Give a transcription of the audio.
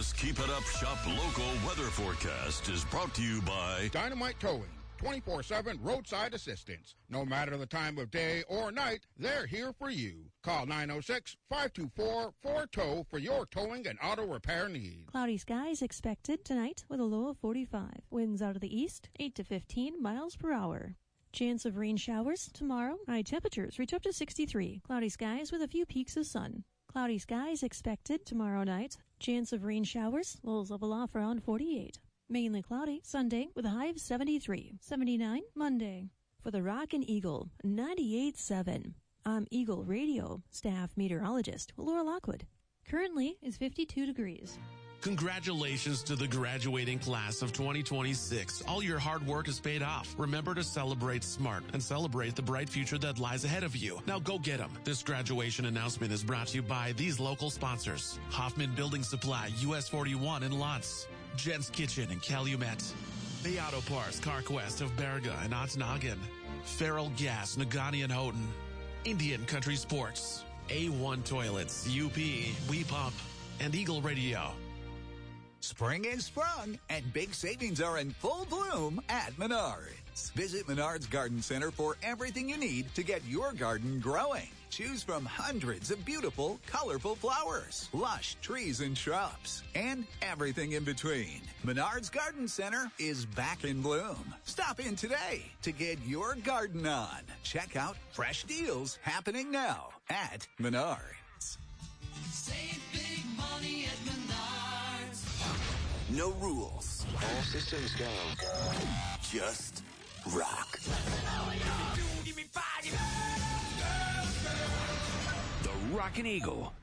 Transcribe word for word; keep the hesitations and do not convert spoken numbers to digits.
This Keep It Up Shop local weather forecast is brought to you by Dynamite Towing, twenty-four seven roadside assistance. No matter the time of day or night, they're here for you. Call nine oh six, five two four, four T O W for your towing and auto repair needs. Cloudy skies expected tonight with a low of forty-five. Winds out of the east, eight to fifteen miles per hour. Chance of rain showers tomorrow. High temperatures reach up to sixty-three. Cloudy skies with a few peaks of sun. Cloudy skies expected tomorrow night. Chance of rain showers. Lows level off around forty-eight. Mainly cloudy Sunday with a high of seventy-three. seventy-nine Monday. For the Rockin' Eagle, ninety-eight point seven. I'm Eagle Radio staff meteorologist Laura Lockwood. Currently is fifty-two degrees. Congratulations to the graduating class of twenty twenty-six. All your hard work is paid off. Remember to celebrate smart and celebrate the bright future that lies ahead of you. Now go get them. This graduation announcement is brought to you by these local sponsors. Hoffman Building Supply, U S forty-one in Lutz. Jen's Kitchen in Calumet. Bay Auto Parts, CarQuest of Berga and Ottonogan. Feral Gas, Nagani and Houghton. Indian Country Sports. A one Toilets, U P, We Pump, and Eagle Radio. Spring is sprung, and big savings are in full bloom at Menards. Visit Menards Garden Center for everything you need to get your garden growing. Choose from hundreds of beautiful, colorful flowers, lush trees and shrubs, and everything in between. Menards Garden Center is back in bloom. Stop in today to get your garden on. Check out fresh deals happening now at Menards. Save big money at Menards. No rules. All systems go. Just rock. The Rockin' Eagle